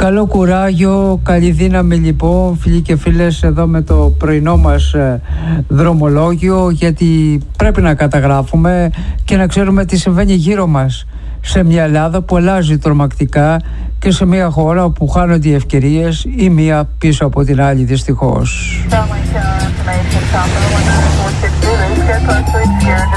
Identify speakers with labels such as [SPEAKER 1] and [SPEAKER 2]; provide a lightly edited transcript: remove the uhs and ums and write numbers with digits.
[SPEAKER 1] Καλό κουράγιο, καλή δύναμη λοιπόν φίλοι και φίλες εδώ με το πρωινό μας δρομολόγιο, γιατί πρέπει να καταγράφουμε και να ξέρουμε τι συμβαίνει γύρω μας σε μια Ελλάδα που αλλάζει τρομακτικά και σε μια χώρα όπου χάνονται οι ευκαιρίες η μία πίσω από την άλλη δυστυχώς.